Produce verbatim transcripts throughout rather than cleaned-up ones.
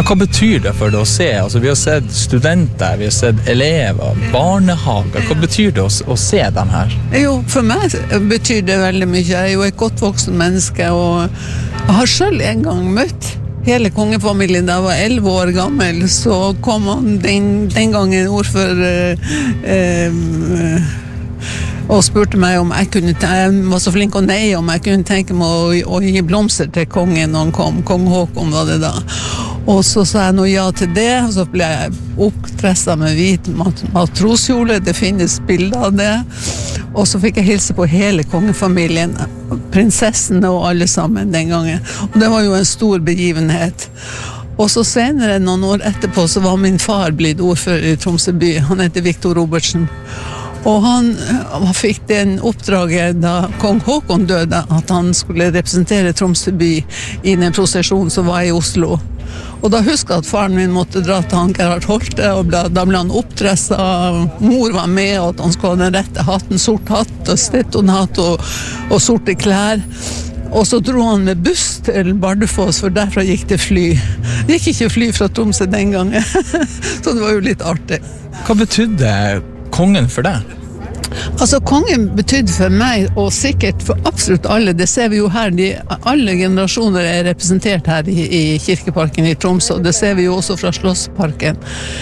Hva betyr det for deg å se? Altså, vi har sett studenter, vi har sett elever, barnehager. Hva betyr det å, å se den her? Jo, for meg betyr det veldig mye. Jeg er jo et godt voksen menneske, og jeg har selv en gang møtt hele kongefamilien da jeg var elleve år gammel. Så kom han den, den gangen ordfører eh, eh, og spurte meg om jeg kunne, jeg var så flink å nei om jeg kunne tenke meg å, å gi blomster til kongen når han kom, kong Håkon var det da. Og så sa jeg noe ja til det, og så ble jeg oppdresset med hvit mat matroskjole, det finnes bilder av det. Og så fikk jeg hilse på hele kongefamilien, prinsessene og alle sammen den gangen. Og det var jo en stor begivenhet. Og så senere, noen år etterpå, så var min far blitt ordfører i Tromsø by. Han heter Victor Robertsen. Og han, han fikk den oppdraget da kong Håkon døde, at han skulle representere Tromsø by i en prosesjon som var i Oslo. Og da husker jeg at faren min måtte dra til han Gerhard Holte, og da, da ble han oppdresset, mor var med, og at han skulle ha den rette hatten, sort hatt, og stettonhatt og, og sorte klær. Og så dro han med buss til Bardufoss, for derfra gikk det fly. Det gikk ikke fly fra Tromsø den gangen, så det var jo litt artig. Hva betydde kongen for deg? Altså, kongen betydde for meg, og sikkert for absolutt alle, det ser vi jo her, de, alle generasjoner er representert her i, i Kirkeparken i Tromsø, og det ser vi jo også fra Slottsparken.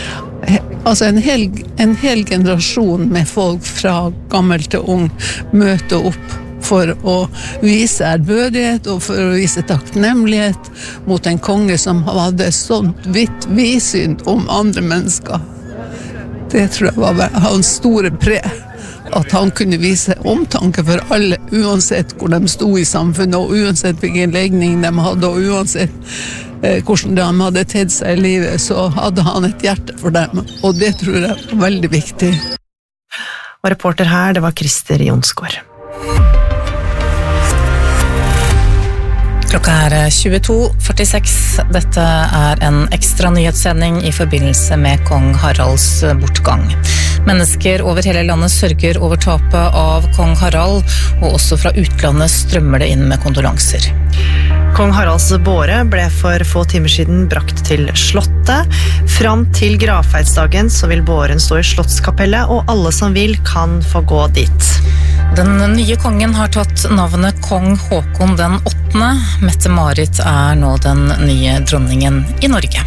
Altså, en hel, en hel generasjon med folk fra gammel til ung møter opp for å vise ærbødighet og for å vise takknemlighet mot en konge som hadde sånt vidt vidsyn om andre mennesker. Det tror jeg var hans store pre, at han kunne vise omtanke for alle, uansett hvor de stod i samfunnet, og uansett hvilken legning de hadde, og uansett eh, hvordan de hadde tedd seg i livet, så hadde han et hjerte for dem, og det tror jeg var veldig viktig. Og reporter her, det var Christer Jonsgaard. Klokka er tjueto førtiseks. Dette er en ekstra nyhetssending i forbindelse med kong Haralds bortgang. Mennesker over hele landet sørger over tapet av kong Harald, og også fra utlandet strømmer det inn med kondolanser. Kong Haralds båre ble for få timer siden brakt til slottet. Fram til gravferdsdagen så vil båren stå i slottskapellet, og alle som vil kan få gå dit. Den nye kongen har tatt navnet kong Håkon den åttende. Mette-Marit er nå den nye dronningen i Norge.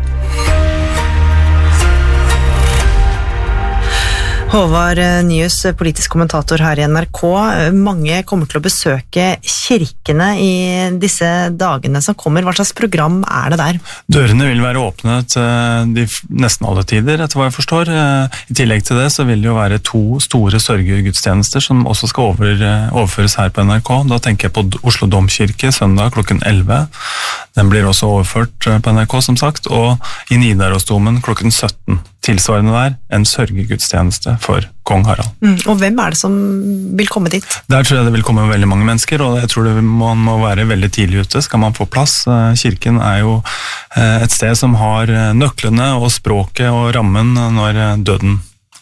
Håvard Nyhus, politisk kommentator her i N R K. Mange kommer til å besøke kirkene i disse dagene som kommer. Hva slags program er det der? Dørene vil være åpnet de nesten alle tider, etter hva jeg forstår. I tillegg til det så vil det jo være to store sørgegudstjenester som også skal over, overføres her på N R K. Da tenker jeg på Oslo Domkirke søndag klokken elleve. Den blir også overført på N R K, som sagt, og i Nidarosdomen klokken sytten. Tilsvarende der, en sørgegudstjeneste for kong Harald. Mm, og hvem er det som vil komme dit? Der tror jeg det vil komme veldig mange mennesker, og jeg tror det man må være veldig tidlig ute, skal man få plass. Kirken er jo et sted som har nøklene og språket og rammen når døden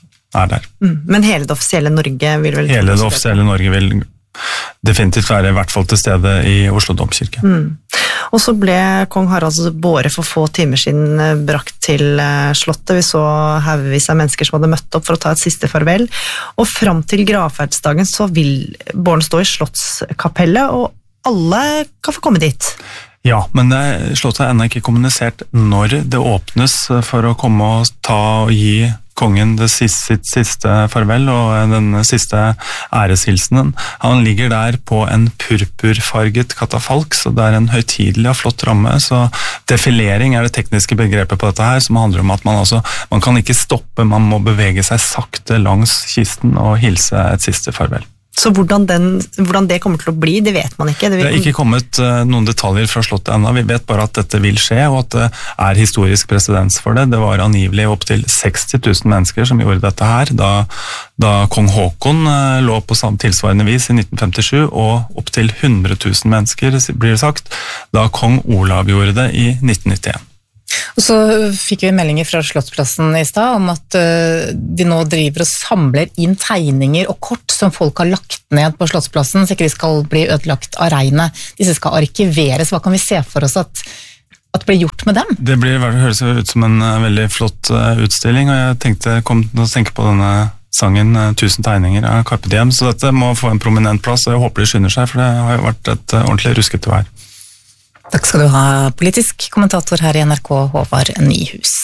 er der. Mm, men hele det offisielle Norge vil vel... Hele det offisielle Norge vil definitivt være i hvert fall til stede i Oslo Domkirke. Mm. Og så ble kong Haralds båre for få timer siden brakt til slottet. Vi så haugevis av mennesker som hadde møtt opp for å ta et siste farvel. Og fram til gravferdsdagen så vil båren stå i slottskapellet, og alle kan få komme dit. Ja, men det, slottet er ennå ikke kommunisert når det åpnes for å komme og ta og gi kongen det siste, sitt siste farvel og den siste æreshilsenen. Han ligger der på en purpurfarget katafalk, så det er en høytidelig og flott ramme, så defilering er det tekniske begrepet på dette her, som handler om at man altså, man kan ikke stoppe, man må bevege seg sakte langs kisten og hilse et siste farvel. Så hvordan, den, hvordan det kommer til å bli, det vet man ikke. Det, vil... det er ikke kommet uh, noen detaljer fra slottet ennå. Vi vet bare at dette vil skje, og at det er historisk presedens for det. Det var angivelig opp til seksti tusen mennesker som gjorde dette her, da, da kong Håkon uh, lå på samme tilsvarende vis i nitten femtisju, og opp til hundre tusen mennesker, blir det sagt, da kong Olav gjorde det i nitten nittien. Og så fikk vi meldinger fra Slottsplassen i stad om at uh, de nå driver og samler inn tegninger og kort som folk har lagt ned på Slottsplassen, så ikke de skal bli ødelagt av regnet. Disse skal arkiveres. Hva kan vi se for oss at at blir gjort med dem? Det blir, høres ut som en veldig flott utstilling, og jeg tenkte, kom til å tenke på denne sangen Tusen tegninger av Carpe Diem, så dette må få en prominent plass, og jeg håper de skynder seg, for det har jo vært et ordentlig ruskete vær. Takk skal du ha, politisk kommentator her i N R K, Håvard Nyhus.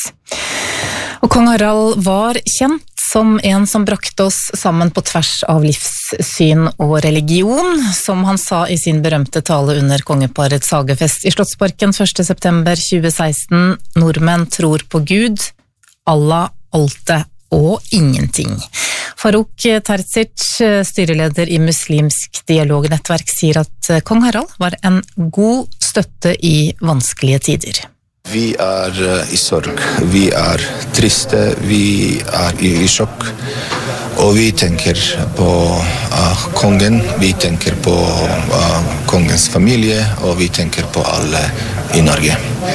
Og kong Harald var kjent som en som brakte oss sammen på tvers av livssyn og religion, som han sa i sin berømte tale under kongeparets hagefest i Slottsparken første september tjue seksten. Nordmenn tror på Gud, Allah, Alte og ingenting. Farouk Terzic, styreleder i Muslimsk dialognettverk, sier at kong Harald var en god støtte i vanskelige tider. Vi er i sorg, vi er triste, vi er i sjokk, og vi tenker på uh, kongen, vi tenker på uh, kongens familie, og vi tenker på alle i Norge.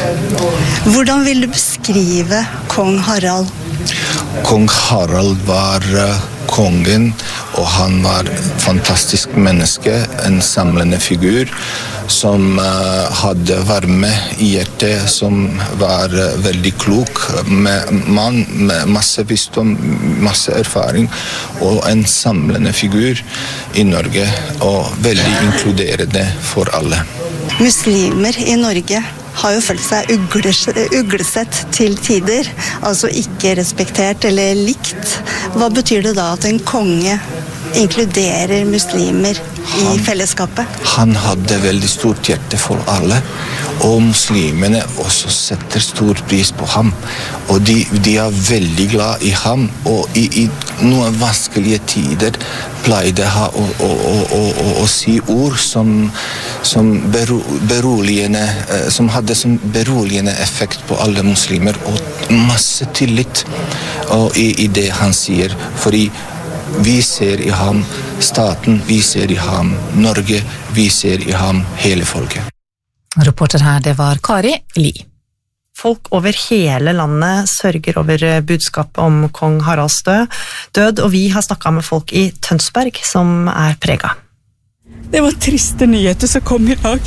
Hvordan vil du beskrive kong Harald? Kong Harald var uh, kongen, og han var et fantastisk menneske, en samlende figur, som uh, hadde varme i hjertet, som var uh, veldig klok, med mann med masse visdom, masse erfaring, og en samlende figur i Norge, og veldig inkluderende for alle. Muslimer i Norge har jo følt seg uglesett til tider, altså ikke respektert eller likt. Hva betyr det da at en konge inkluderer muslimer i han, fellesskapet? Han hadde veldig stort hjerte for alle, og muslimene også setter stor pris på ham. Og de, de er veldig glad i ham, og i, i noen vanskelige tider pleide han å, å, å, å, å, å si ord som, som, bero, beroligende, som hadde som beroligende effekt på alle muslimer, og masse tillit og i, i det han sier, fordi vi ser i ham staten, vi ser i ham Norge, vi ser i ham hele folket. Reporter her, det var Kari Li. Folk over hele landet sørger over budskapet om kong Haralds død, og vi har snakket med folk i Tønsberg som er preget. Det var triste nyheter som kom i dag.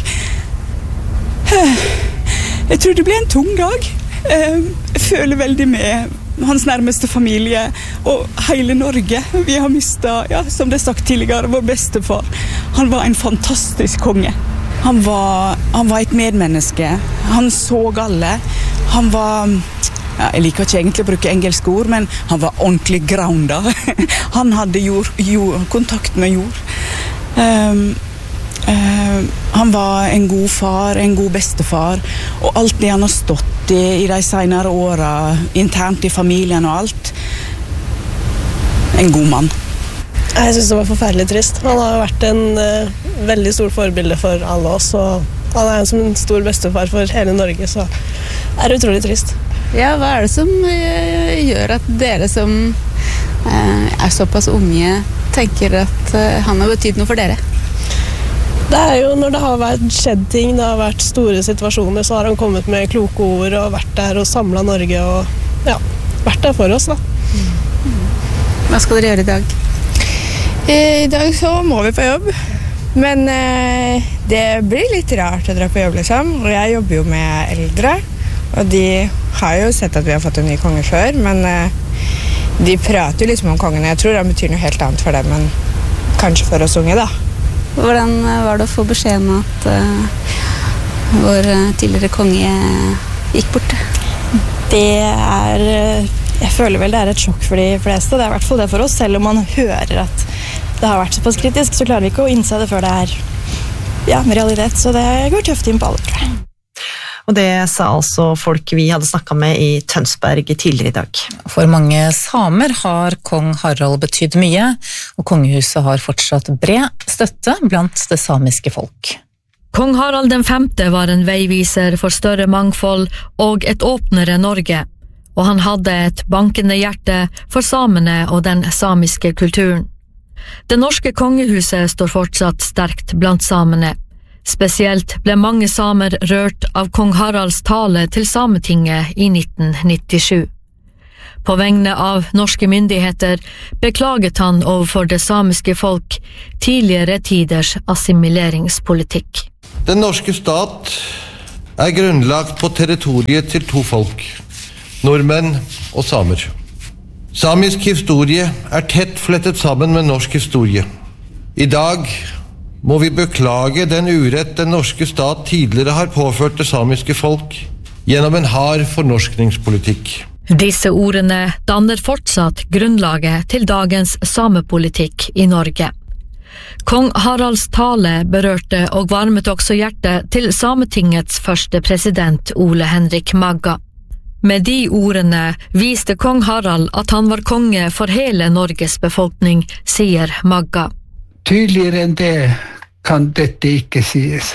Jeg tror det ble en tung dag. Jeg føler veldig med hans nærmeste familie og hele Norge. Vi har mistet, ja, som det er sagt tidligere, vår bestefar. Han var en fantastisk konge. Han var, han var et medmenneske. Han så alle. Han var, ja, jeg liker ikke egentlig å bruke engelske ord, men han var ordentlig grounded. Han hadde jord, jord, kontakt med jord. Um, uh, han var en god far, en god bestefar, og alt det han har stått i, i de senere årene, internt i familien og alt. En god mann. Jeg synes det var forferdelig trist. Han har vært en uh, veldig stor forbilde for alle oss, og han er en som en stor bestefar for hele Norge, så det er utrolig trist. Ja, hva er det som uh, gjør at dere som uh, er såpass unge tenker at uh, han har betydd noe for dere? Det er jo når det har vært skjedd ting, det har vært store situasjoner, så har han kommet med kloke ord og vært der og samlet Norge og ja, vært der for oss da. Mm. Hva skal dere gjøre i dag? I dag så må vi på jobb, men eh, det blir litt rart å dra på jobb liksom, og jeg jobber jo med eldre, og de har jo sett at vi har fått en ny konge før, men eh, de prater jo liksom om kongen, jeg tror han betyr noe helt annet for dem, men kanskje for oss unge da. Hvordan var det å få beskjed om at uh, vår tidligere konge gikk bort? Det er, jeg føler vel det er et sjokk for de fleste, det er i hvert fall det for oss, selv om man hører at det har vært såpass kritisk, så klarer vi ikke å innse det før det er ja, realitet, så det går tøft inn på alle, tror jeg. Og det sa altså folk vi hadde snakket med i Tønsberg tidligere i dag. For mange samer har kong Harald betydd mye, og kongehuset har fortsatt bred støtte blant det samiske folk. Kong Harald den femte var en veiviser for større mangfold og et åpnere Norge, og han hadde et bankende hjerte for samene og den samiske kulturen. Det norske kongehuset står fortsatt sterkt blant samene. Spesielt ble mange samer rørt av kong Haralds tale til Sametinget i nitten nittisju. På vegne av norske myndigheter beklaget han overfor det samiske folk tidligere tiders assimileringspolitikk. Den norske stat er grunnlagt på territoriet til to folk, nordmenn og samer. Samisk historie er tett flettet sammen med norsk historie. I dag må vi beklage den urett den norske stat tidligere har påført det samiske folk gjennom en hard fornorskningspolitikk. Disse ordene danner fortsatt grunnlaget til dagens samepolitikk i Norge. Kong Haralds tale berørte og varmet også hjertet til Sametingets første president Ole Henrik Magga. Med de ordene viste kong Harald at han var konge for hele Norges befolkning, sier Magga. Tydeligere enn det kan dette ikke sies.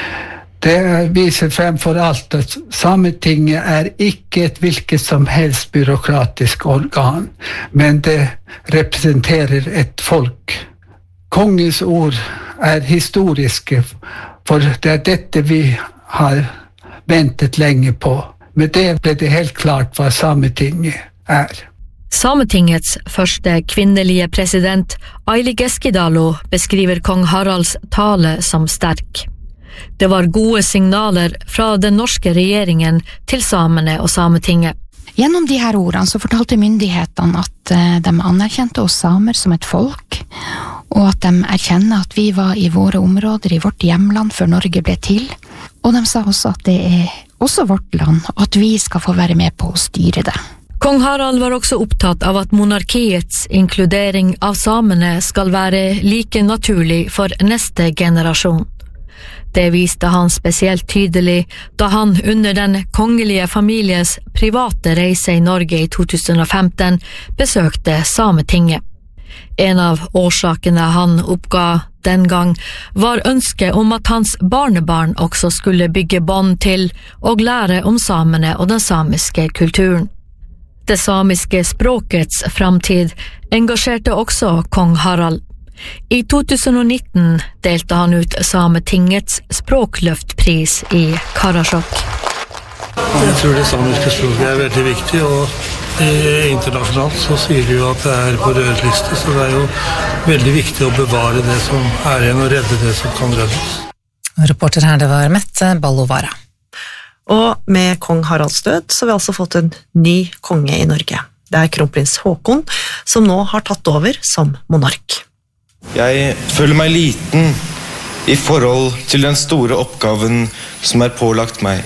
Det viser fremfor alt at Sametinget er ikke et hvilket som helst byråkratisk organ, men det representerer et folk. Kongens ord er historiske, for det er dette vi har ventet lenge på. Med det ble det helt klart hva Sametinget er. Sametingets første kvinnelige president, Aili Keskidalo, beskriver kong Haralds tale som sterk. Det var gode signaler fra den norske regjeringen til samene og Sametinget. Gjennom de her ordene så fortalte myndighetene at de anerkjente oss samer som et folk, og at de erkjenner at vi var i våre områder i vårt hjemland før Norge ble til. Og de sa også at det er også vårt land, og at vi skal få være med på å styre det. Kong Harald var også opptatt av at monarkiets inkludering av samene skal være like naturlig for neste generasjon. Det viste han spesielt tydelig da han under den kongelige families private reise i Norge i to tusen og femten besøkte Sametinget. En av årsakene han oppga den gang var ønsket om at hans barnebarn også skulle bygge bånd til og lære om samene og den samiske kulturen. Det samiske språkets framtid engasjerte også kong Harald. I to tusen og nitten delte han ut Sametingets språkløftpris i Karasjok. Jeg tror det samiske språket er veldig viktig, og internasjonalt så sier de jo at det er på rød liste, så det er jo veldig viktig å bevare det som er igjen og redde det som kan reddes. Reporter her, det var Mette Ballovara. Og med kong Haralds død så har vi altså fått en ny konge i Norge. Det er kronprins Haakon som nå har tatt over som monark. Jeg føler meg liten i forhold til den store oppgaven som er pålagt meg.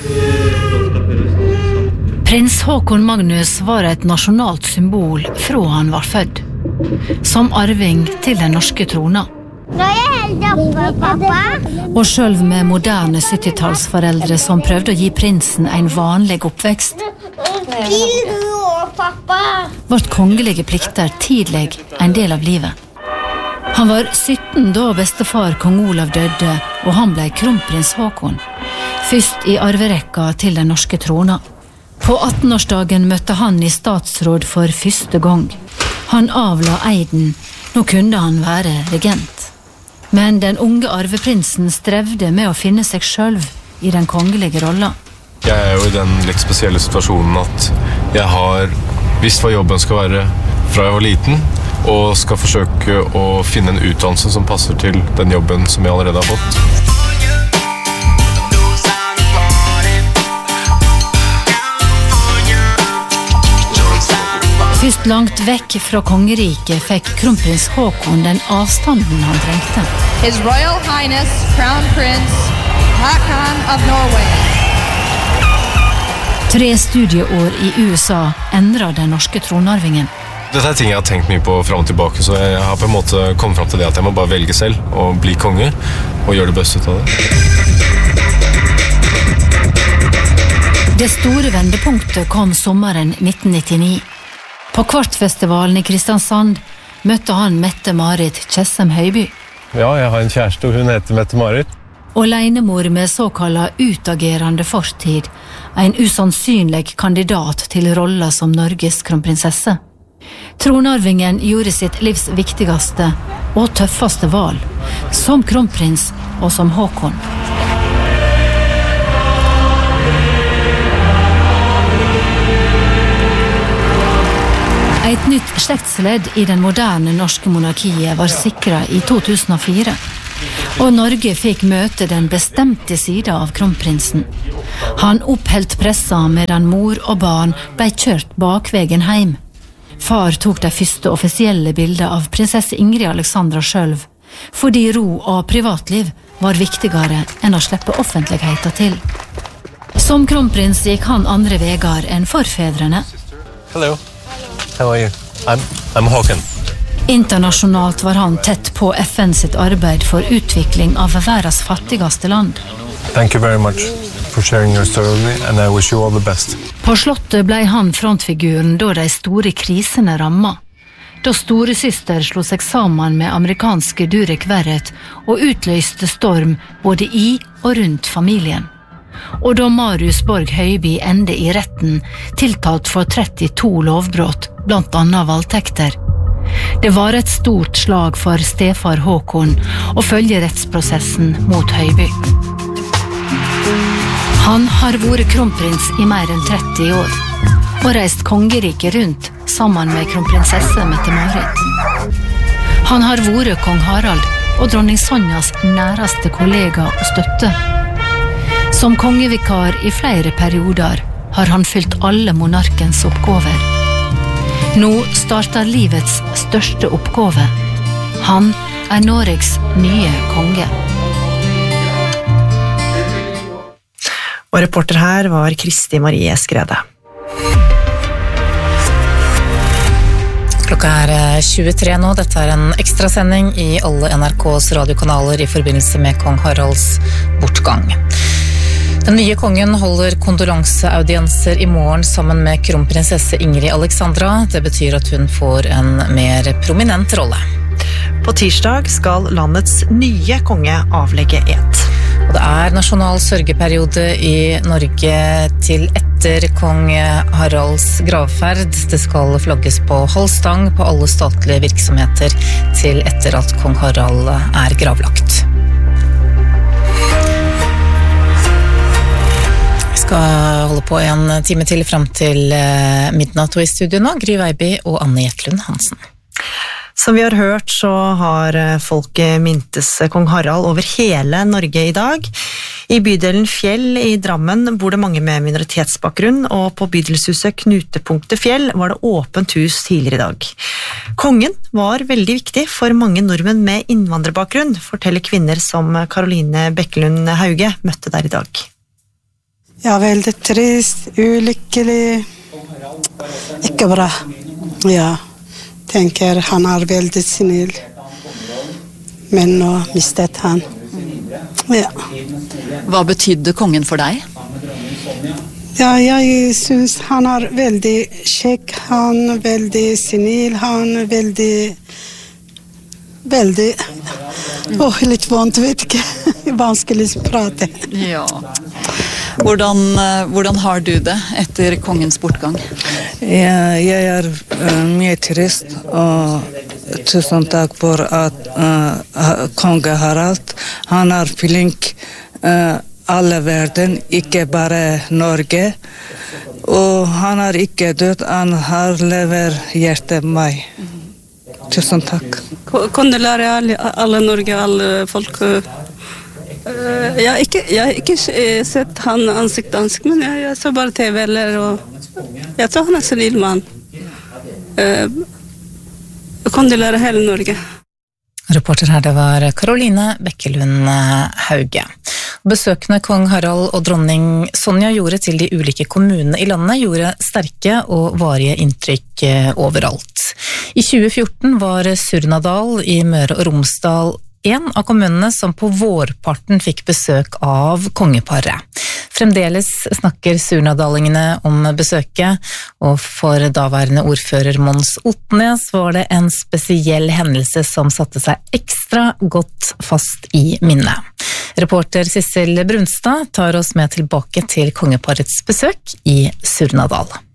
Prins Haakon Magnus var et nasjonalt symbol fra han var født, som arving til den norske trona. Nå er jeg helt oppe, pappa. Og selv med moderne syttitallsforeldre som prøvde å gi prinsen en vanlig oppvekst, Vil du også, pappa? vart kongelige plikter tidlig en del av livet. Han var sytten da bestefar kong Olav døde, og han ble kronprins Haakon, først i arverekka til den norske trona. På attenårsdagen møtte han i statsråd for første gang. Han avla eiden, nå kunne han være regent. Men den unge arveprinsen strevde med å finne seg selv i den kongelige rolla. Jeg er jo i den litt spesielle situasjonen at jeg har visst hva jobben skal være fra jeg var liten, og skal forsøke å finne en utdannelse som passer til den jobben som jeg allerede har fått. Først langt vekk fra kongeriket fikk kronprins Haakon den avstanden han trengte. His Royal Highness Crown Prince Haakon of Norway. Tre studieår i U S A endret den norske tronarvingen. Dette er ting jeg har tenkt mye på frem og tilbake, så jeg har på en måte kommet frem til det at jeg må bare velge selv og bli konge og gjøre det beste ut av det. Det store vendepunktet kom sommeren nitten nittini. På Kvartfestivalen i Kristiansand møtte han Mette-Marit Tjessem Høiby. Ja, jeg har en kjæreste, og hun heter Mette-Marit. Og leinemor med såkalla utagerende fortid, en usannsynlig kandidat til rolla som Norges kronprinsesse. Tronarvingen gjorde sitt livs viktigste og tøffeste valg, som kronprins og som Haakon. Et nytt slektsledd i den moderne norske monarkiet var sikret i to tusen og fire. Og Norge fikk møte den bestemte siden av kronprinsen. Han oppholdt pressa medan mor og barn ble kjørt bakvegen hjem. Far tok de første offisielle bilder av prinsesse Ingrid Alexandra selv, fordi ro og privatliv var viktigere enn å slippe offentligheten til. Som kronprins gikk han andre vegar enn forfedrene. Hello. How are you? I'm, I'm Håkon. Internasjonalt var han tett på F N sitt arbeid for utvikling av verdens fattigste land. Thank you very much for sharing your story with me, and I wish you all the best. På slottet ble han frontfiguren da de store krisene ramma. Da storesøster slo seg sammen med amerikanske Durek Verrett og utløste storm både i og rundt familien. Og da Marius Borg Høiby ende i retten, tiltalt for trettito lovbrott, blant annet voldtekter. Det var et stort slag for stefar Håkon å følge rettsprosessen mot Høiby. Han har vært kronprins i mer enn tretti år, og reist kongeriket rundt sammen med kronprinsesse Mette-Marit. Han har vært kong Harald og dronning Sonjas næreste kollega og støtte. Som kongevikar i flere perioder har han fylt alle monarkens oppgaver. Nå starter livets største oppgave. Han er Norges nye konge. Og reporter her var Kristi Marie Skrede. Klokka er tjuetre nå. Dette er en ekstrasending i alle N R K's radiokanaler i forbindelse med kong Haralds bortgang. Den nye kongen holder kondolanseaudienser i morgen sammen med kronprinsesse Ingrid Alexandra. Det betyr at hun får en mer prominent rolle. På tirsdag skal landets nye konge avlegge ed. Og det er nasjonal sørgeperiode i Norge til etter kong Haralds gravferd. Det skal flagges på halv stang på alle statlige virksomheter til etter at kong Harald er gravlagt. Vi skal holde på en time til frem til midnatt, og i studio nå, Gry Veiby og Anne Jetlund Hansen. Som vi har hørt, så har folk mintes kong Harald over hele Norge i dag. I bydelen Fjell i Drammen bor det mange med minoritetsbakgrunn, og på bydelshuset Knutepunktet Fjell var det åpent hus tidligere i dag. Kongen var veldig viktig for mange nordmenn med innvandrerbakgrunn, forteller kvinner som Karoline Bekkelund Hauge møtte der i dag. Ja, veldig trist, ulykkelig, ikke bra. Ja, tenker han er veldig snill, men nå mistet han. Ja. Hva betydde kongen for deg? Ja, jeg synes han er veldig kjekk, han er veldig snill, han er veldig, veldig, åh, litt vondt, vet ikke, vanskelig å prate. Ja. Hvordan, hvordan har du det etter kongens bortgang? Ja, jeg er uh, mye trist, og tusen takk for at uh, konge Harald, han er flink uh, alle verden, ikke bare Norge, og han er ikke død, han har lever hjertet meg. Tusen takk. Kondolerer alle, alle Norge, alle folk. Uh, jeg har ikke, jeg har ikke sett han ansikt til ansikt, men jeg, jeg så bare T V eller, og jeg tror han er snill mann. Uh, kondolerer hele Norge. Reporter her, det var Karoline Bekkelund Hauge. Besøkende kong Harald og dronning Sonja gjorde til de ulike kommunene i landet, gjorde sterke og varige inntrykk overalt. I tjue fjorten var Surnadal i Møre og Romsdal en av kommunene som på vårparten fikk besøk av kongeparet. Fremdeles snakker surnadalingene om besøket, og for daværende ordfører Mons Otnes var det en spesiell hendelse som satte seg ekstra godt fast i minnet. Reporter Sissel Brunstad tar oss med tilbake til kongeparets besøk i Surnadal.